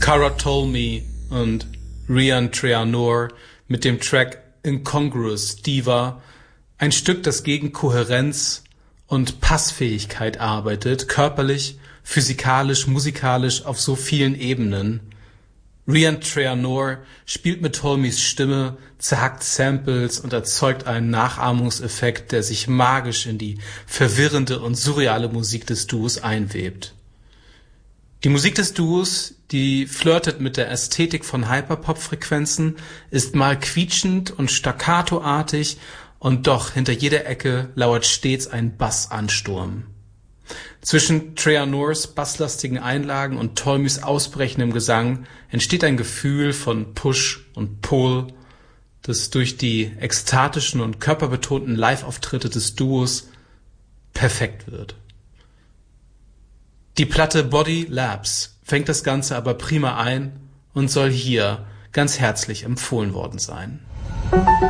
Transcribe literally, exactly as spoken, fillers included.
Cara Tolmie und Rian Treanor mit dem Track Incongruous Diva, ein Stück, das gegen Kohärenz und Passfähigkeit arbeitet, körperlich, physikalisch, musikalisch auf so vielen Ebenen. Rian Treanor spielt mit Tolmies Stimme, zerhackt Samples und erzeugt einen Nachahmungseffekt, der sich magisch in die verwirrende und surreale Musik des Duos einwebt. Die Musik des Duos, die flirtet mit der Ästhetik von Hyperpop-Frequenzen, ist mal quietschend und staccatoartig, und doch hinter jeder Ecke lauert stets ein Bassansturm. Zwischen Treanors basslastigen Einlagen und Tolmies ausbrechendem Gesang entsteht ein Gefühl von Push und Pull, das durch die ekstatischen und körperbetonten Live-Auftritte des Duos perfekt wird. Die Platte Body Labs fängt das Ganze aber prima ein und soll hier ganz herzlich empfohlen worden sein.